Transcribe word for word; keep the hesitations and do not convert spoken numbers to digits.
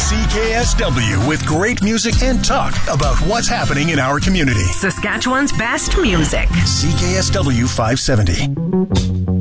C K S W with great music and talk about what's happening in our community. Saskatchewan's best music. C K S W five seventy.